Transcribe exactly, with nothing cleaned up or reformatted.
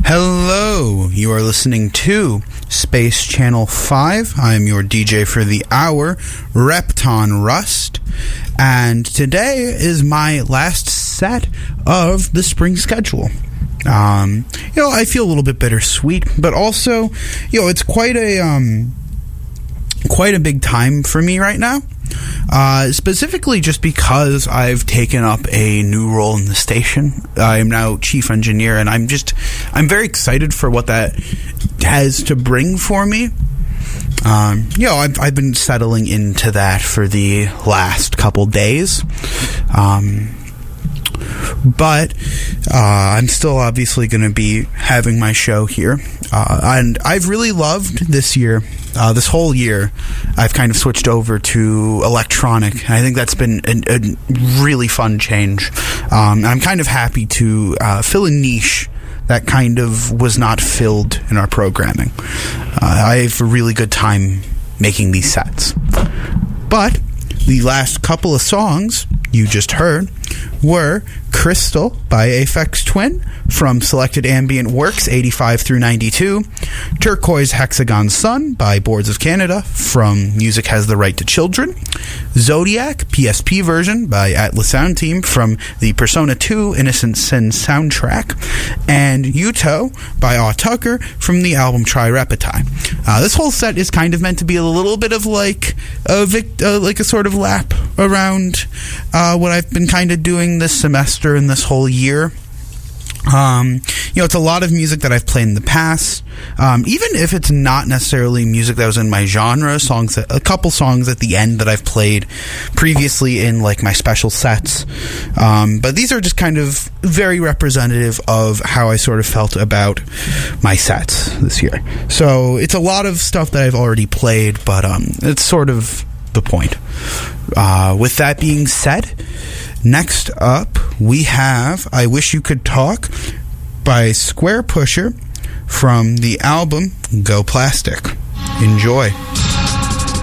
Hello, you are listening to Space Channel five. I am your D J for the hour, Repton Rust, and today is my last set of the spring schedule. Um, you know, I feel a little bit bittersweet, but also, you know, it's quite a, um, quite a big time for me right now. Uh, specifically just because I've taken up a new role in the station. I am now chief engineer, and I'm just, I'm very excited for what that has to bring for me. Um, you know, I've, I've been settling into that for the last couple days. Um, But uh, I'm still obviously going to be having my show here. Uh, and I've really loved this year, uh, this whole year, I've kind of switched over to electronic. And I think that's been a, a really fun change. Um, I'm kind of happy to uh, fill a niche that kind of was not filled in our programming. Uh, I have a really good time making these sets. But the last couple of songs you just heard were Crystal by Aphex Twin from Selected Ambient Works eighty-five through ninety-two, Turquoise Hexagon Sun by Boards of Canada from Music Has the Right to Children, Zodiac P S P version by Atlas Sound Team from the Persona two Innocent Sin soundtrack, and Yuto by Aw Tucker from the album Tri-Repeti. Uh, this whole set is kind of meant to be a little bit of like a vic- uh, like a sort of lap around uh, what I've been kind of doing this semester and this whole year. Um, you know, it's a lot of music that I've played in the past, um, even if it's not necessarily music that was in my genre. Songs, that, a couple songs at the end that I've played previously in like my special sets. Um, but these are just kind of very representative of how I sort of felt about my sets this year. So it's a lot of stuff that I've already played, but um, it's sort of the point. Uh, with that being said, next up, we have I Wish You Could Talk by Square Pusher from the album Go Plastic. Enjoy.